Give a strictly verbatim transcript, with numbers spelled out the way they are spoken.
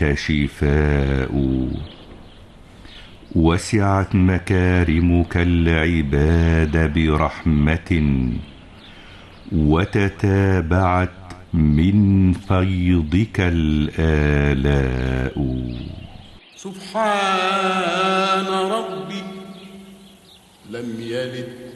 منك شفاء، وسعت مكارمك العباد برحمة، وتتابعت من فيضك الآلاء. سبحان ربي لم يلد